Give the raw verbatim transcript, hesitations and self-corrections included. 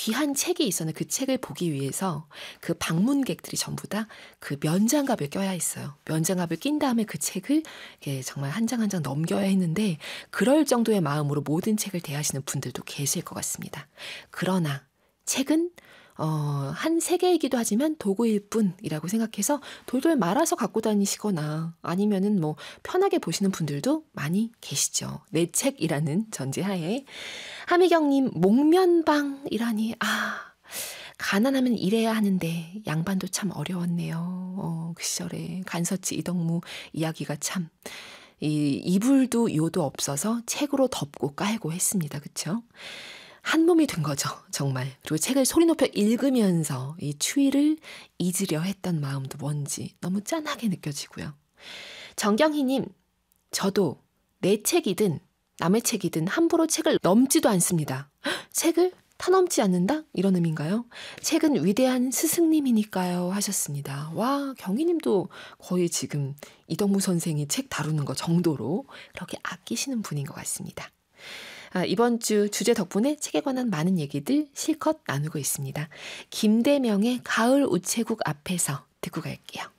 귀한 책이 있었는데 그 책을 보기 위해서 그 방문객들이 전부 다 그 면장갑을 껴야 했어요. 면장갑을 낀 다음에 그 책을 이렇게 정말 한 장 한 장 넘겨야 했는데 그럴 정도의 마음으로 모든 책을 대하시는 분들도 계실 것 같습니다. 그러나 책은 어, 한 세계이기도 하지만 도구일 뿐이라고 생각해서 돌돌 말아서 갖고 다니시거나 아니면은 뭐 편하게 보시는 분들도 많이 계시죠. 내 책이라는 전제하에. 하미경님, 목면방이라니, 아, 가난하면 일해야 하는데 양반도 참 어려웠네요. 어, 그 시절에 간서치 이덕무 이야기가 참, 이 이불도 요도 없어서 책으로 덮고 깔고 했습니다. 그쵸? 한 몸이 된 거죠, 정말. 그리고 책을 소리 높여 읽으면서 이 추위를 잊으려 했던 마음도 뭔지 너무 짠하게 느껴지고요. 정경희님, 저도 내 책이든 남의 책이든 함부로 책을 넘지도 않습니다. 책을 타넘지 않는다? 이런 의미인가요? 책은 위대한 스승님이니까요 하셨습니다. 와, 경희님도 거의 지금 이덕무 선생이 책 다루는 거 정도로 그렇게 아끼시는 분인 것 같습니다. 아, 이번 주 주제 덕분에 책에 관한 많은 얘기들 실컷 나누고 있습니다. 김대명의 가을 우체국 앞에서 듣고 갈게요.